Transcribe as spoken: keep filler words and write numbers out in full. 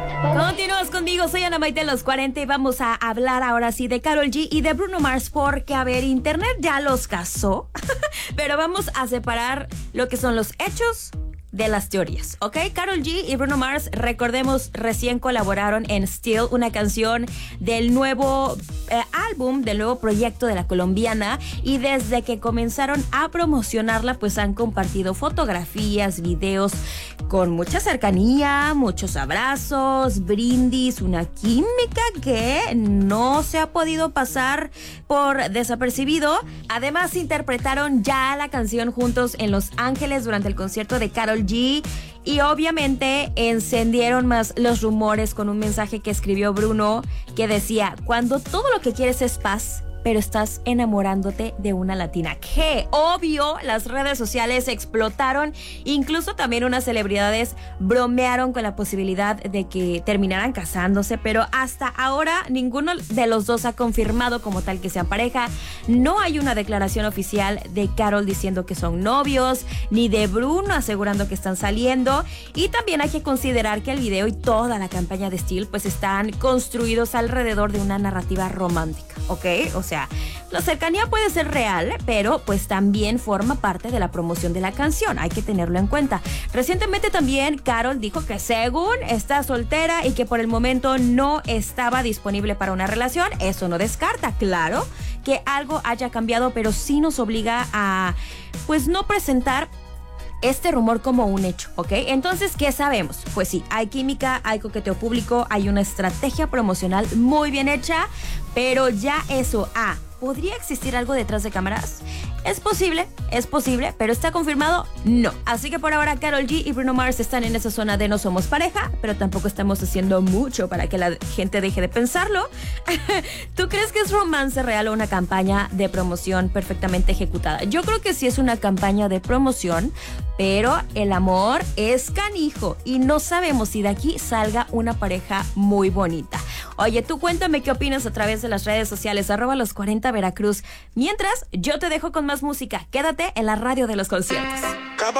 Continuamos conmigo, soy Ana Maite de los cuarenta y vamos a hablar ahora sí de Karol G y de Bruno Mars porque, a ver, internet ya los casó, pero vamos a separar lo que son los hechos de las teorías, ¿ok? Karol G y Bruno Mars, recordemos, recién colaboraron en Still, una canción del nuevo eh, álbum, del nuevo proyecto de la colombiana, y desde que comenzaron a promocionarla, pues han compartido fotografías, videos con mucha cercanía, muchos abrazos, brindis, una química que no se ha podido pasar por desapercibido. Además, interpretaron ya la canción juntos en Los Ángeles durante el concierto de Karol G y obviamente encendieron más los rumores con un mensaje que escribió Bruno que decía: cuando todo lo que quieres es paz, pero estás enamorándote de una latina. Que obvio, las redes sociales explotaron, incluso también unas celebridades bromearon con la posibilidad de que terminaran casándose, pero hasta ahora ninguno de los dos ha confirmado como tal que sean pareja. No hay una declaración oficial de Karol diciendo que son novios, ni de Bruno asegurando que están saliendo, y también hay que considerar que el video y toda la campaña de Still pues están construidos alrededor de una narrativa romántica, ¿ok? O sea, la cercanía puede ser real, pero pues también forma parte de la promoción de la canción, hay que tenerlo en cuenta. Recientemente también Karol dijo que según está soltera y que por el momento no estaba disponible para una relación. Eso no descarta, claro, que algo haya cambiado, pero sí nos obliga a pues no presentar este rumor como un hecho, ¿ok? Entonces, ¿qué sabemos? Pues sí, hay química, hay coqueteo público, hay una estrategia promocional muy bien hecha, pero ya eso, ah, ¿podría existir algo detrás de cámaras? Es posible, es posible, pero ¿está confirmado? No. Así que por ahora Karol G y Bruno Mars están en esa zona de no somos pareja, pero tampoco estamos haciendo mucho para que la gente deje de pensarlo. ¿Tú crees que es romance real o una campaña de promoción perfectamente ejecutada? Yo creo que sí es una campaña de promoción, pero el amor es canijo y no sabemos si de aquí salga una pareja muy bonita. Oye, tú cuéntame qué opinas a través de las redes sociales, arroba los cuarenta Veracruz. Mientras, yo te dejo con más música. Quédate en la radio de los conciertos.